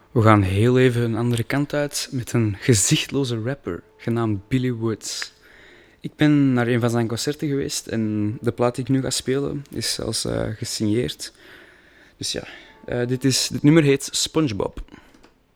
We gaan heel even een andere kant uit met een gezichtloze rapper genaamd Billy Woods. Ik ben naar een van zijn concerten geweest en de plaat die ik nu ga spelen is zelfs gesigneerd. Dus ja, dit nummer heet SpongeBob.